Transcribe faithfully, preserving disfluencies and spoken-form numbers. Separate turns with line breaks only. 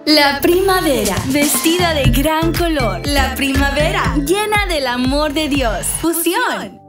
La primavera, vestida de gran color. La primavera, llena del amor de Dios. Fusión.